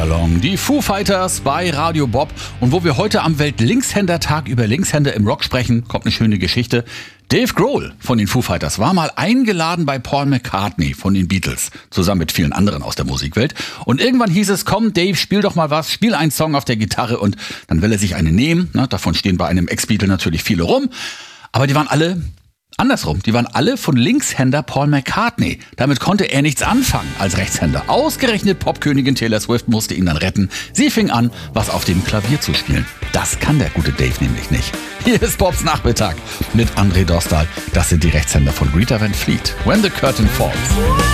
Luftballon. Die Foo Fighters bei Radio Bob. Und wo wir heute am Welt-Linkshänder-Tag über Linkshänder im Rock sprechen, kommt eine schöne Geschichte. Dave Grohl von den Foo Fighters war mal eingeladen bei Paul McCartney von den Beatles, zusammen mit vielen anderen aus der Musikwelt. Und irgendwann hieß es, komm Dave, spiel doch mal was, spiel einen Song auf der Gitarre. Und dann will er sich eine nehmen. Davon stehen bei einem Ex-Beatle natürlich viele rum. Aber die waren alle andersrum. Die waren alle von Linkshänder Paul McCartney. Damit konnte er nichts anfangen als Rechtshänder. Ausgerechnet Popkönigin Taylor Swift musste ihn dann retten. Sie fing an, was auf dem Klavier zu spielen. Das kann der gute Dave nämlich nicht. Hier ist Bobs Nachmittag mit André Dostal. Das sind die Rechtshänder von Greta Van Fleet. When the Curtain Falls.